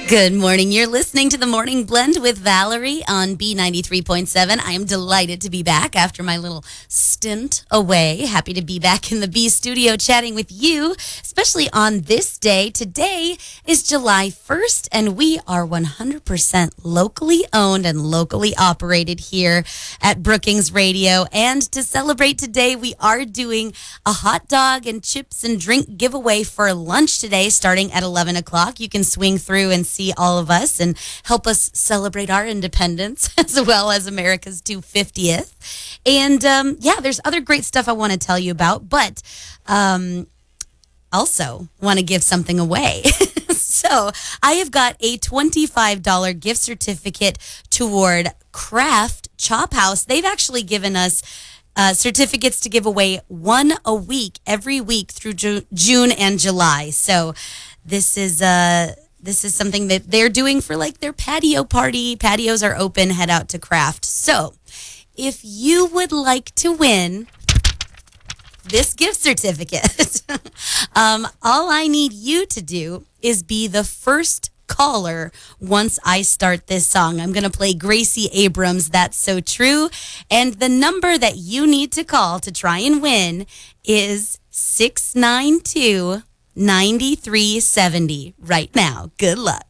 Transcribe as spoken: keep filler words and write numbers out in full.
Good morning. You're listening to the Morning Blend with Valerie on B ninety-three point seven. I am delighted to be back after my little stint away. Happy to be back in the B studio chatting with you, especially on this day. Today is July first, and we are one hundred percent locally owned and locally operated here at Brookings Radio. And to celebrate today, we are doing a hot dog and chips and drink giveaway for lunch today, starting at eleven o'clock. You can swing through and see all of us and help us celebrate our independence as well as America's two hundred fiftieth. And um, yeah, there's other great stuff I want to tell you about, but um, also want to give something away. So I have got a twenty-five dollars gift certificate toward Craft Chop House. They've actually given us uh, certificates to give away one a week, every week through Ju- June and July. So this is uh This is something that they're doing for like their patio party. Patios are open. Head out to Craft. So if you would like to win this gift certificate, um, all I need you to do is be the first caller once I start this song. I'm going to play Gracie Abrams' That's So True. And the number that you need to call to try and win is six nine two, nine three seven zero right now. Good luck.